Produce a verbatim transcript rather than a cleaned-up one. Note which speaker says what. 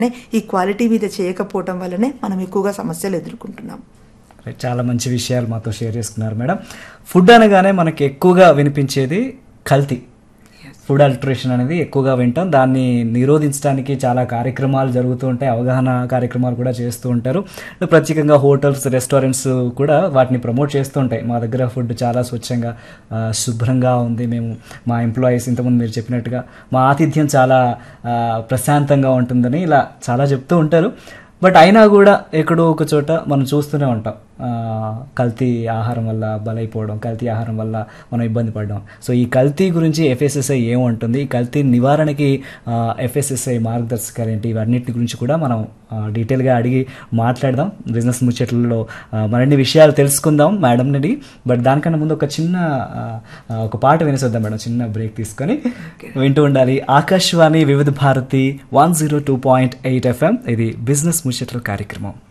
Speaker 1: ఈ క్వాలిటీ మీద చేయకపోవటం వల్లనే మనం ఎక్కువగా సమస్యలు ఎదుర్కొంటున్నాం.
Speaker 2: చాలా మంచి విషయాలు మాతో షేర్ చేసుకున్నారు మేడం. ఫుడ్ అనగానే మనకి ఎక్కువగా వినిపించేది కల్తీ, ఫుడ్ అల్టరేషన్ అనేది ఎక్కువగా వింటాం. దాన్ని నిరోధించడానికి చాలా కార్యక్రమాలు జరుగుతూ ఉంటాయి, అవగాహన కార్యక్రమాలు కూడా చేస్తూ ఉంటారు. ప్రత్యేకంగా హోటల్స్, రెస్టారెంట్స్ కూడా వాటిని ప్రమోట్ చేస్తూ ఉంటాయి. మా దగ్గర ఫుడ్ చాలా స్వచ్ఛంగా శుభ్రంగా ఉంది, మేము మా ఎంప్లాయీస్ ఇంతకుముందు మీరు చెప్పినట్టుగా మా ఆతిథ్యం చాలా ప్రశాంతంగా ఉంటుందని ఇలా చాలా చెప్తూ ఉంటారు. బట్ అయినా కూడా ఎక్కడో ఒక చోట మనం చూస్తూనే ఉంటాం కల్తీ ఆహారం వల్ల బలైపోవడం, కల్తీ ఆహారం వల్ల మనం ఇబ్బంది పడడం. సో ఈ కల్తీ గురించి ఎఫ్ఎస్ఎస్ఐ ఏముంటుంది, ఈ కల్తీ నివారణకి ఎఫ్ఎస్ఎస్ఐ మార్గదర్శకాలు ఏంటి, ఇవన్నిటి గురించి కూడా మనం డీటెయిల్గా అడిగి మాట్లాడదాం. బిజినెస్ ముచ్చట్లలో మరిన్ని విషయాలు తెలుసుకుందాం మేడంని అడిగి. బట్ దానికన్నా ముందు ఒక చిన్న ఒక పాట వినేసొద్దాం మేడం, చిన్న బ్రేక్ తీసుకొని. వింటూ ఉండాలి ఆకాశవాణి వివిధ Bharati one zero two point eight FM. ఇది బిజినెస్ ముచ్చట్ల కార్యక్రమం.